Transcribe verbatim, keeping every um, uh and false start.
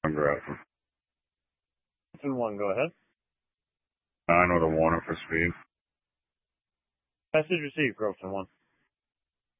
I'm Grafton. Grafton one, go ahead. I know the warning for speed. Message received, Grafton one.